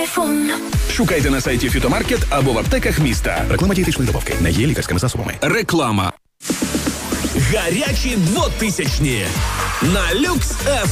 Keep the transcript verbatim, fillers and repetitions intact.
Тайфун. Шукайте на сайті Фітомаркет або в аптеках міста. Реклама дієтичної добавки. Не є лікарськими засобами. Реклама. Гарячі двотисячні на Люкс еф